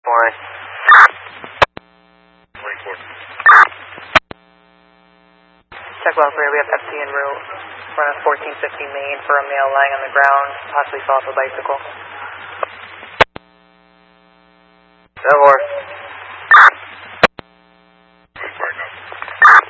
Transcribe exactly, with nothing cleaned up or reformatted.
Morning. twenty-four. Check welfare, we have F T en route. Run on fourteen fifty Main for a male lying on the ground, possibly fell off a bicycle.